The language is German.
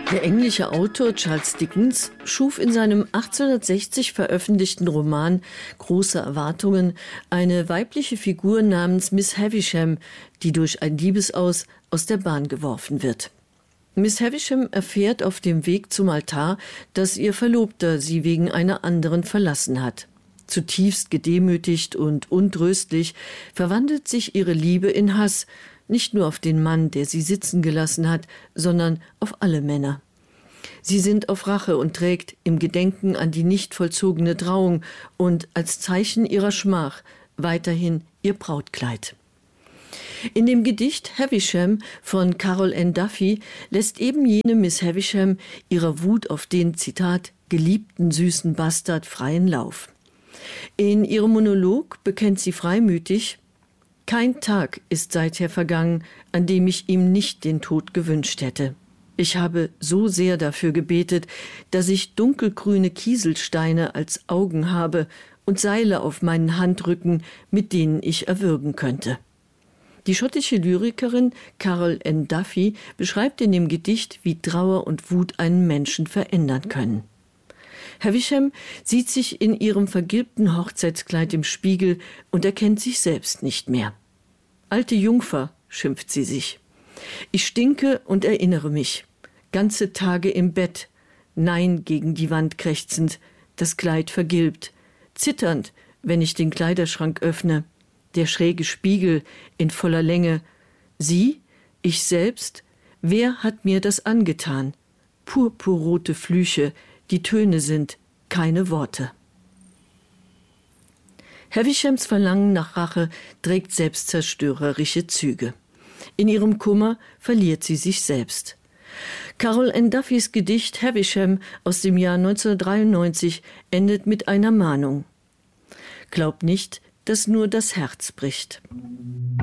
Der englische Autor Charles Dickens schuf in seinem 1860 veröffentlichten Roman Große Erwartungen eine weibliche Figur namens Miss Havisham, die durch ein Liebesaus aus der Bahn geworfen wird. Miss Havisham erfährt auf dem Weg zum Altar, dass ihr Verlobter sie wegen einer anderen verlassen hat. Zutiefst gedemütigt und untröstlich verwandelt sich ihre Liebe in Hass, nicht nur auf den Mann, der sie sitzen gelassen hat, sondern auf alle Männer. Sie sinnt auf Rache und trägt im Gedenken an die nicht vollzogene Trauung und als Zeichen ihrer Schmach weiterhin ihr Brautkleid. In dem Gedicht Havisham von Carol Ann Duffy lässt eben jene Miss Havisham ihrer Wut auf den, Zitat, geliebten süßen Bastard freien Lauf. In ihrem Monolog bekennt sie freimütig: Kein Tag ist seither vergangen, an dem ich ihm nicht den Tod gewünscht hätte. Ich habe so sehr dafür gebetet, dass ich dunkelgrüne Kieselsteine als Augen habe und Seile auf meinen Handrücken, mit denen ich erwürgen könnte. Die schottische Lyrikerin Carol Ann Duffy beschreibt in dem Gedicht, wie Trauer und Wut einen Menschen verändern können. Havisham sieht sich in ihrem vergilbten Hochzeitskleid im Spiegel und erkennt sich selbst nicht mehr. »Alte Jungfer«, schimpft sie sich. »Ich stinke und erinnere mich. Ganze Tage im Bett, Nein gegen die Wand krächzend, das Kleid vergilbt, zitternd, wenn ich den Kleiderschrank öffne, der schräge Spiegel in voller Länge. Sie, ich selbst, wer hat mir das angetan? Purpurrote Flüche, die Töne sind keine Worte.« Havishams Verlangen nach Rache trägt selbstzerstörerische Züge. In ihrem Kummer verliert sie sich selbst. Carol Ann Duffys Gedicht Havisham aus dem Jahr 1993 endet mit einer Mahnung: Glaub nicht, dass nur das Herz bricht.